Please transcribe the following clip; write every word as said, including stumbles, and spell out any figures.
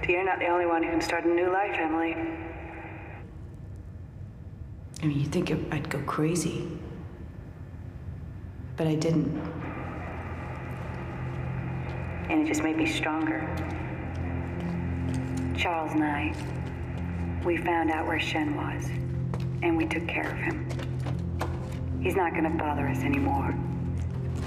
You're not the only one who can start a new life, Emily. I mean, you'd think I'd go crazy. But I didn't. And it just made me stronger. Charles and I, we found out where Shen was, and we took care of him. He's not gonna bother us anymore.